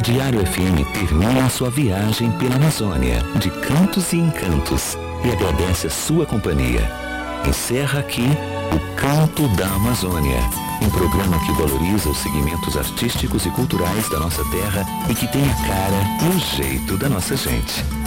Diário FM termina sua viagem pela Amazônia, de cantos e encantos, e agradece a sua companhia. Encerra aqui o Canto da Amazônia, um programa que valoriza os segmentos artísticos e culturais da nossa terra e que tem a cara e o jeito da nossa gente.